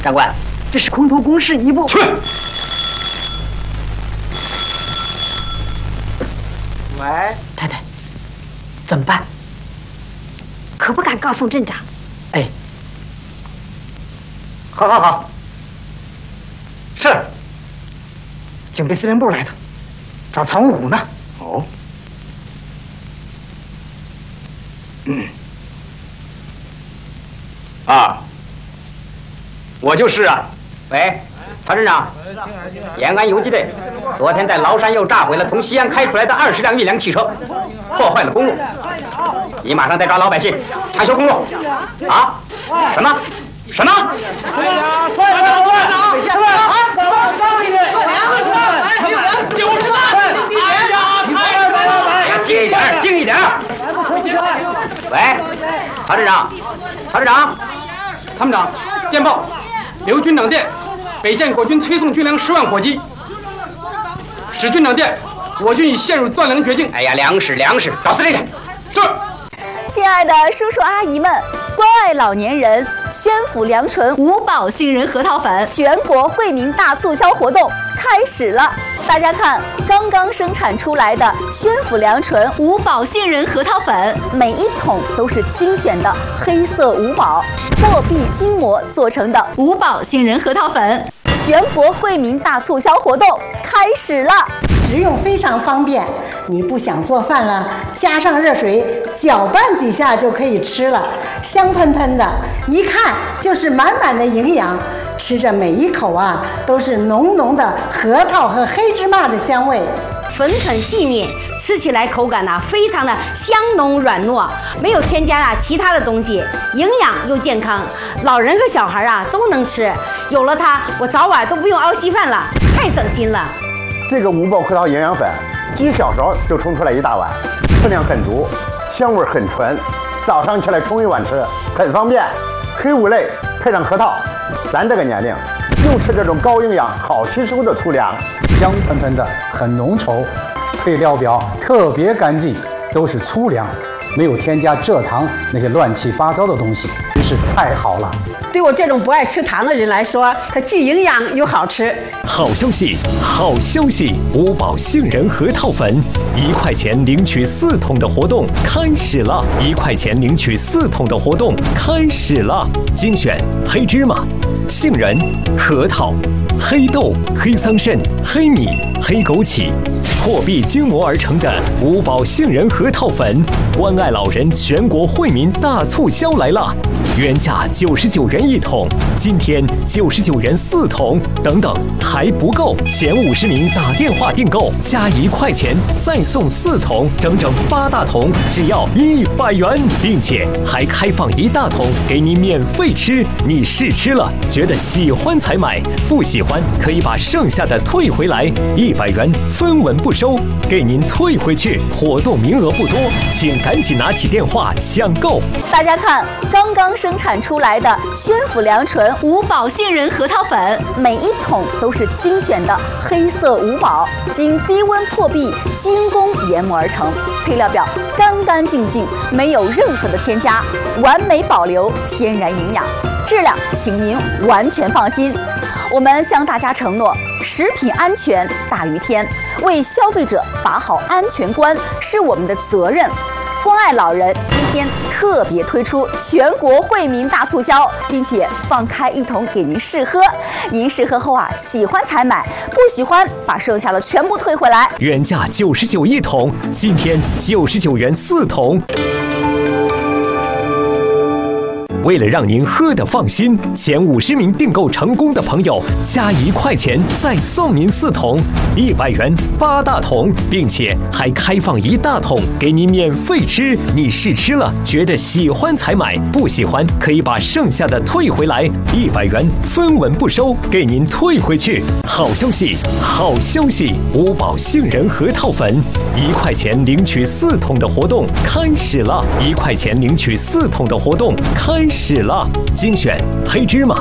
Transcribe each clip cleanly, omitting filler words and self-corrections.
长官，这是空头公事，你不去。 喂，太太，怎么办？ 可不敢告诉镇长。 哎，好，是警备司令部来的，找曹文虎呢。 哦， 我就是啊。喂，曹镇长，延安游击队昨天在崂山又炸毁了从西安开出来的20辆运粮汽车，破坏了公路。你马上带抓老百姓抢修公路。啊？什么？静一点！喂，曹镇长，参谋长，电报，刘军长电，北线国军催送军粮10万火急。使军长电，我军已陷入断粮绝境。哎呀，粮食，找司令去。是。 亲爱的叔叔阿姨们，关爱老年人，宣府良纯五宝杏仁核桃粉全国惠民大促销活动开始了。大家看，刚刚生产出来的宣府良纯五宝杏仁核桃粉，每一桶都是精选的黑色五宝货币筋膜做成的五宝杏仁核桃粉，全国惠民大促销活动开始了。 食用非常方便，你不想做饭了，加上热水搅拌几下就可以吃了，香喷喷的，一看就是满满的营养。吃着每一口啊，都是浓浓的核桃和黑芝麻的香味， 粉很细腻，吃起来口感非常的香浓软糯，没有添加其他的东西，营养又健康，老人和小孩都能吃。有了它，我早晚都不用熬稀饭了，太省心了。 这个五宝核桃营养粉，几小勺就冲出来一大碗，分量很足，香味很纯，早上起来冲一碗吃，很方便。黑五类配上核桃，咱这个年龄就吃这种高营养、好吸收的粗粮， 香喷喷的，很浓稠，配料表特别干净，都是粗粮，没有添加蔗糖那些乱七八糟的东西，真是太好了。 对我这种不爱吃糖的人来说，它既营养又好吃。 好消息，五宝杏仁核桃粉1块钱领取4桶的活动开始了！1块钱领取4桶的活动开始了！精选黑芝麻、杏仁、核桃、黑豆、黑桑葚、黑米、黑枸杞，货币精磨而成的五宝杏仁核桃粉，关爱老人全国惠民大促销来了！原价99元1桶，今天99元4桶，等等还不够，前50名打电话订购加1块钱再送4桶，整整8大桶，只要100元，并且还开放1大桶给你免费吃。你试吃了，觉得喜欢才买，不喜欢可以把剩下的退回来，100元分文不收，给您退回去。活动名额不多，请赶紧拿起电话抢购。 大家看，刚刚生产出来的宣府良纯五宝杏仁核桃粉，每一桶都是精选的黑色五宝，经低温破壁精工研磨而成，配料表干干净净，没有任何的添加，完美保留天然营养，质量请您完全放心。我们向大家承诺，食品安全大于天，为消费者把好安全关是我们的责任。关爱老人今天特别推出全国惠民大促销，并且放开1桶给您试喝。您试喝后喜欢才买，不喜欢把剩下的全部退回来。 原价991桶，今天99元4桶。为了让您喝得放心，前50名订购成功的朋友加1块钱再送您4桶，100元8大桶，并且还开放1大桶给您免费吃。你试吃了，觉得喜欢才买，不喜欢可以把剩下的退回来，100元分文不收，给您退回去。好消息，五宝杏仁核桃粉1块钱领取4桶的活动开始了！1块钱领取4桶的活动开始了！精选黑芝麻、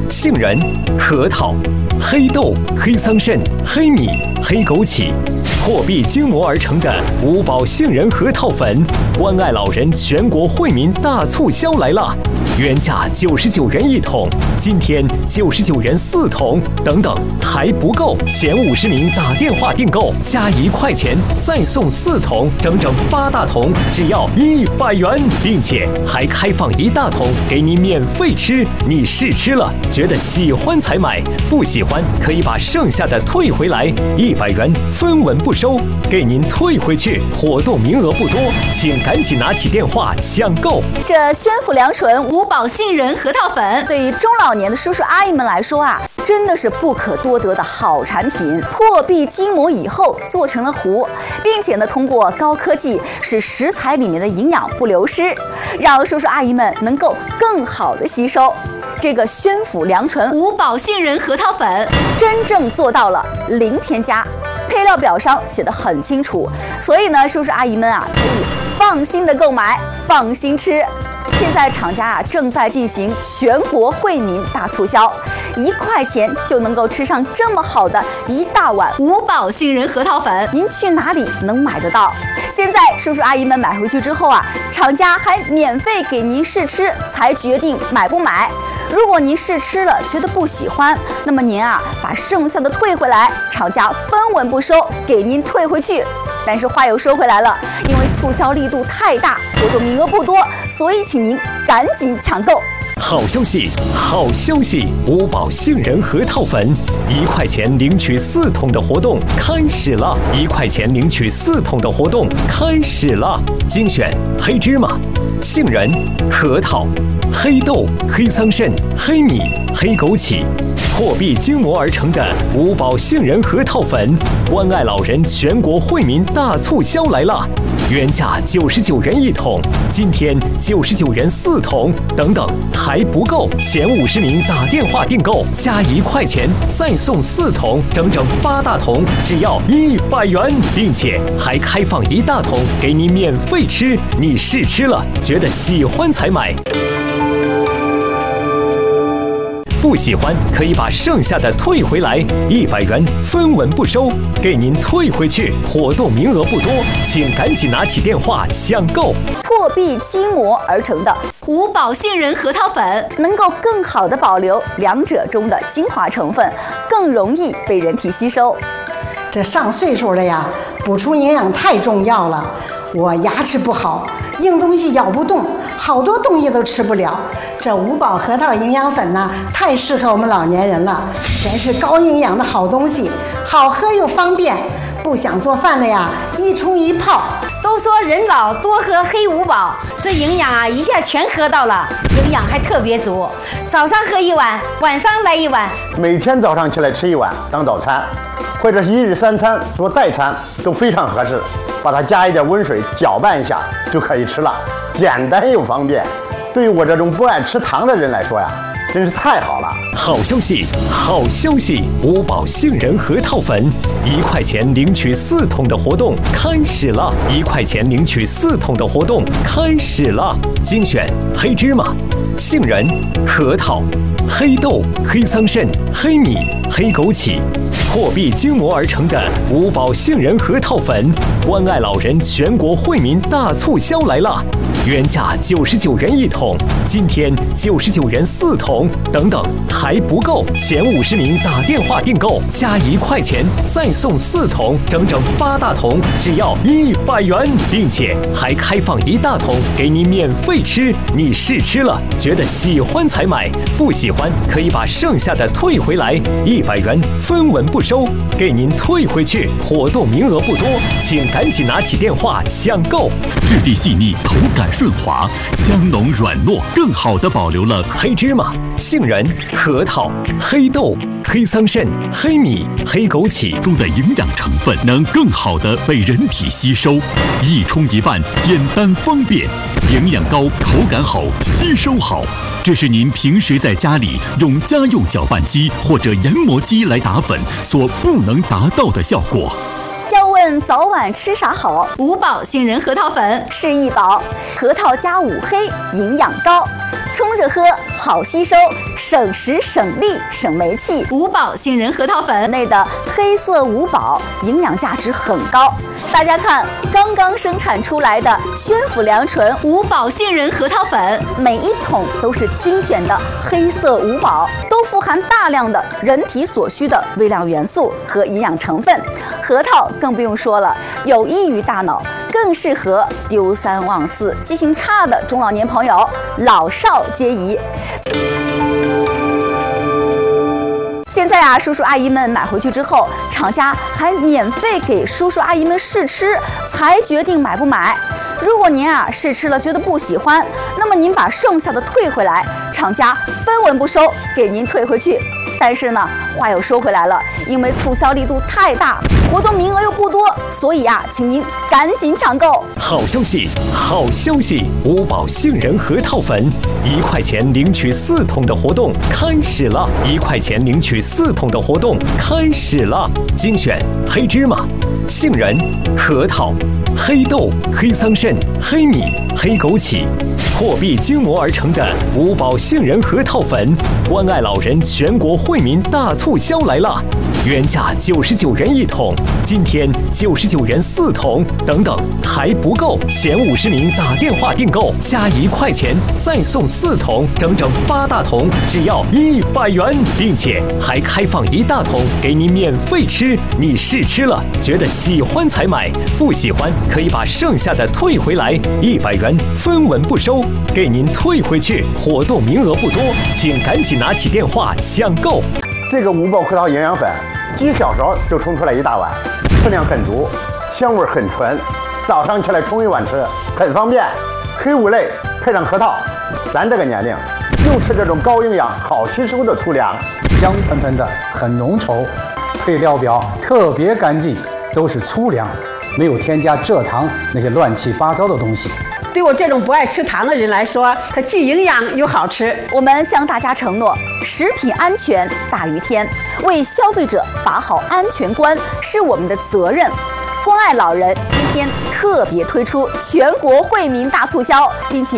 杏仁、核桃、黑豆、黑桑葚、黑米、黑枸杞、破壁精磨而成的五宝杏仁核桃粉，关爱老人全国惠民大促销来了！原价99元1桶，今天99元4桶，等等还不够，前50名打电话订购加1块钱再送4桶，整整8大桶，只要100元，并且还开放1大桶给你免费吃。你试吃了，觉得喜欢才买，不喜欢可以把剩下的退回来，100元分文不收，给您退回去。活动名额不多，请赶紧拿起电话抢购。 这宣府良醇五宝杏仁核桃粉，对于中老年的叔叔阿姨们来说啊，真的是不可多得的好产品。破壁筋磨以后做成了糊，并且呢，通过高科技使食材里面的营养不流失，让叔叔阿姨们能够更好的吸收。这个宣府良醇五宝杏仁核桃粉真正做到了零添加，配料表上写得很清楚，所以呢，叔叔阿姨们啊可以放心的购买，放心吃。现在厂家啊正在进行全国惠民大促销，1块钱就能够吃上这么好的1大碗五宝杏仁核桃粉，您去哪里能买得到？现在叔叔阿姨们买回去之后啊，厂家还免费给您试吃，才决定买不买。如果您试吃了觉得不喜欢，那么您啊把剩下的退回来，厂家分文不收，给您退回去。但是话又说回来了，因为促销力度太大，活动名额不多，所以请您赶紧抢购。 好消息，好消息！五宝杏仁核桃粉，1块钱领取4桶的活动开始了！1块钱领取4桶的活动开始了！精选黑芝麻、杏仁、核桃、黑豆、黑桑葚、黑米、黑枸杞，破壁精磨而成的五宝杏仁核桃粉，关爱老人全国惠民大促销来了！原价99元1桶，今天99元4桶，等等还不够，前50名打电话订购加1块钱再送4桶，整整8大桶，只要100元，并且还开放1大桶给你免费吃。你试吃了，觉得喜欢才买。不喜欢可以把剩下的退回来，100元分文不收，给您退回去。活动名额不多，请赶紧拿起电话抢购。 破壁筋磨而成的五宝杏仁核桃粉，能够更好的保留两者中的精华成分，更容易被人体吸收。 这上岁数了呀，补充营养太重要了。我牙齿不好，硬东西咬不动，好多东西都吃不了。这五宝核桃营养粉呢，太适合我们老年人了，全是高营养的好东西，好喝又方便。不想做饭了呀，一冲一泡。 都说人老多喝黑五宝，这营养啊一下全喝到了，营养还特别足。早上喝1碗，晚上来1碗， 每天早上起来吃1碗当早餐，或者是1日3餐做代餐都非常合适。把它加一点温水搅拌一下就可以吃了，简单又方便。对于我这种不爱吃糖的人来说呀，真是太好了！ 好消息，好消息！五宝杏仁核桃粉，1块钱领取4桶的活动开始了！1块钱领取4桶的活动开始了！精选黑芝麻、杏仁、核桃、黑豆、黑桑葚、黑米、黑枸杞，破壁精磨而成的五宝杏仁核桃粉，关爱老人全国惠民大促销来了！原价99元1桶，今天99元4桶，等等还不够，前50名打电话订购加1块钱再送4桶，整整8大桶，只要100元，并且还开放1大桶给你免费吃。你试吃了，觉得喜欢才买，不喜欢可以把剩下的退回来，100元分文不收，给您退回去。活动名额不多，请赶紧拿起电话抢购。 质地细腻，口感顺滑，香浓软糯，更好地保留了黑芝麻、杏仁、核桃、黑豆、黑桑葚、黑米、黑枸杞中的营养成分，能更好地被人体吸收。一冲一拌，简单方便，营养高，口感好，吸收好。这是您平时在家里用家用搅拌机或者研磨机来打粉所不能达到的效果。 要问早晚吃啥好，五宝杏仁核桃粉是一宝。核桃加5黑，营养高。 冲着喝好吸收，省时省力省煤气。 五宝杏仁核桃粉内的黑色五宝营养价值很高。大家看，刚刚生产出来的宣府良纯五宝杏仁核桃粉， 每一桶都是精选的黑色五宝，都富含大量的人体所需的微量元素和营养成分。核桃更不用说了，有益于大脑，更适合丢三忘四、记性差的中老年朋友，老少皆宜。现在啊，叔叔阿姨们买回去之后，厂家还免费给叔叔阿姨们试吃，才决定买不买。如果您啊试吃了觉得不喜欢，那么您把剩下的退回来，厂家分文不收，给您退回去。但是呢，话又说回来了，因为促销力度太大，活动名额又不多，所以啊，请您赶紧抢购。 好消息，好消息！五宝杏仁核桃粉，1块钱领取4桶的活动开始了！1块钱领取4桶的活动开始了！精选黑芝麻、杏仁、核桃、黑豆、黑桑葚、黑米、黑枸杞，破壁精磨而成的五宝杏仁核桃粉，关爱老人全国惠民大促销来了！原价99元1桶，今天99元4桶，等等还不够，前50名打电话订购加1块钱再送4桶，整整8大桶，只要100元，并且还开放1大桶给你免费吃。你试吃了，觉得喜欢才买，不喜欢可以把剩下的退回来，100元分文不收，给您退回去。活动名额不多，请赶紧拿起电话抢购。 这个五宝核桃营养粉，几小勺就冲出来1大碗，分量很足，香味很纯，早上起来冲一碗吃，很方便。黑五类配上核桃，咱这个年龄就吃这种高营养、好吸收的粗粮， 香喷喷的，很浓稠，配料表特别干净，都是粗粮，没有添加蔗糖那些乱七八糟的东西。 对我这种不爱吃糖的人来说，它既营养又好吃。 我们向大家承诺，食品安全大于天，为消费者把好安全关是我们的责任。关爱老人今天特别推出全国惠民大促销，并且